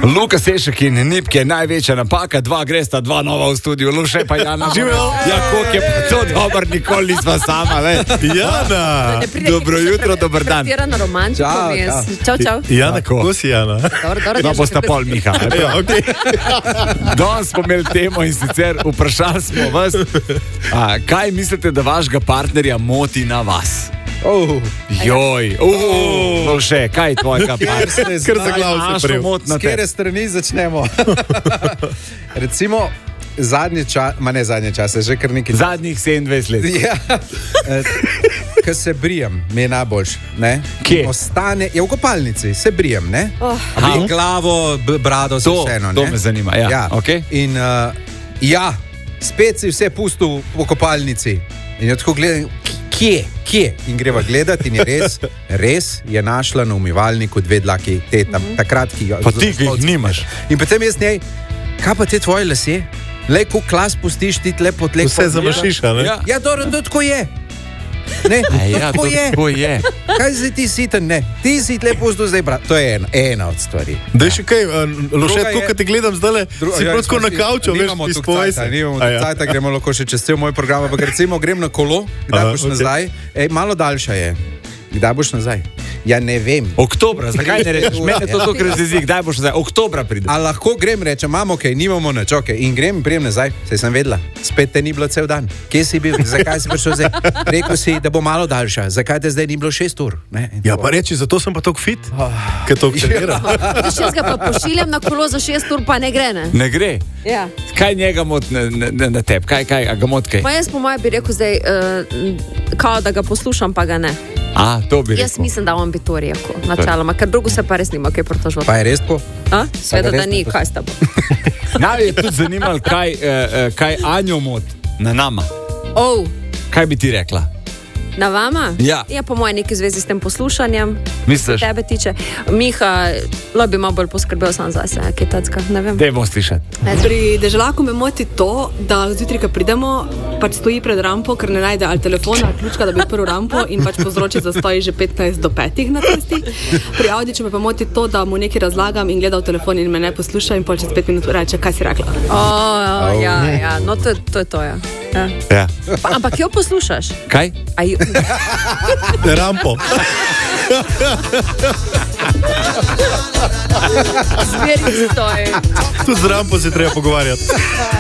Luka Sešek in Nipke, največja napaka, gresta dva nova v studiu, Luše pa Jana. Živijo. Ja, koliko je pa to dobro, nikoli nisva sama, le. Jana! Dobro jutro, dober dan. Pretirano romantiko vmes. Čau. Jana, kako si, Jana? No, bosta pol Miha. Ja, okej. Danes smo imeli temo in sicer vprašali smo vas, kaj mislite, da vašega partnerja moti na vas? Joj, še, kaj je tvojega partnerja? Kar za glavo se pril. S kere strani začnemo? Recimo, zadnji čas, že kar nekaj. Zadnjih 27 let. Ja, ko se brijem, mi je najboljš. Kje? Ostane, v kopalnici, se brijem, ne? Aha. Glavo, brado, vseeno, ne? To me zanima, ja. Okay. In spet si vse pustil v kopalnici. In jo tako gledam, kje? In greva gledati in je res je našla na umivalniku 2 dlaki, takrat, ki jo... Pa ti jih nimaš. In potem jaz njej, kaj pa te tvoje lasje? Lej, ko klas pustiš, ti tle potlek... Vse zamašiš, ne? Ja, dobro, to tako je. Ne, to je. Kaj zdaj ti siten, ne? Ti si tle pustil zdaj, brat. To je ena od stvari. Da je še kaj, Lošet, ko te gledam zdaj, si protko na kavču, veš, izpovej se. Nimamo tukaj, gremo lahko še čez cel moj program, ampak recimo grem na kolo, kdaj boš nazaj? Malo daljša je. Kdaj boš nazaj? Ja, ne vem. Oktobra, zakaj ne rečeš? Mene to tukaj razjezi, kdaj boš nazaj? Oktobra pride. A lahko grem, rečem, imamo kaj, nimamo nič, okej. In grem in prijem nazaj, saj sem vedela. Spet te ni bilo cel dan. Kje si bil? Zakaj si prišel zdaj? Rekel si, da bo malo daljša. Zakaj te zdaj ni bilo 6 ur? Ja, pa reči, zato sem pa tok fit, ker to trenira. Če ga pa pošiljam na kolo za 6 ur, pa ne gre, ne? Ne gre? Ja. Kaj njega mot na tebi? Kaj, a ga mot kaj? Pa jaz po moje bi rekel zdaj, kao da ga poslušam, pa ga ne. To bi rekel. Jaz mislim, da on bi to rekel, načeloma, ker drugo se pa res nima kaj pritožiti. Pa je res tako? Sveda, da ni, kaj sta bo. Naj je tudi zanimalo, kaj Anjo mot na nama. Kaj bi ti rekla? Na vama? Ja. Ja, po moje neki zvezi s tem poslušanjem. Misliš? Tebe tiče. Miha, bi malo bolj poskrbel sam zase, kaj tacka, ne vem. Dej bomo slišati. Pri deželaku me moti to, da zjutraj, ko pridemo, pač stoji pred rampo, ker ne najde ali telefona, ali ključka, da bi odprl rampo in pač povzroči zastoji že 15 do 5 na cesti. Pri Audiču me pa moti to, da mu nekaj razlagam in gleda v telefon in me ne posluša in pol čez 5 minut reče, kaj si rekla. Ja, no to je to, ja. Ja. Ampak jo poslušaš? Kaj? Rampo. Zveri stoji. Tu z rampo se treba pogovarjati.